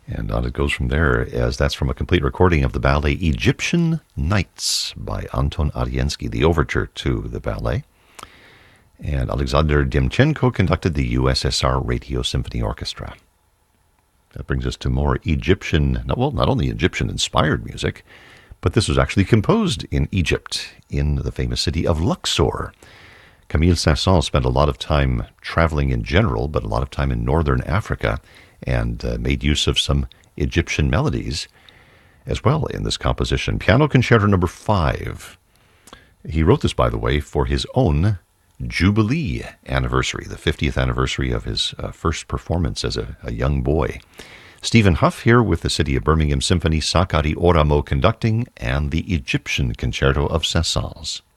And on it goes from there, as that's from a complete recording of the ballet Egyptian Nights by Anton Ariensky, the overture to the ballet. And Alexander Demchenko conducted the USSR Radio Symphony Orchestra. That brings us to more Egyptian, not only Egyptian-inspired music, but this was actually composed in Egypt, in the famous city of Luxor. Camille Saint-Saëns spent a lot of time traveling in general, but a lot of time in northern Africa, and made use of some Egyptian melodies as well in this composition. Piano Concerto Number 5. He wrote this, by the way, for his own Jubilee anniversary, the 50th anniversary of his first performance as a young boy. Stephen Huff here with the City of Birmingham Symphony, Sakari Oramo conducting, and the Egyptian Concerto of Saint-Saëns.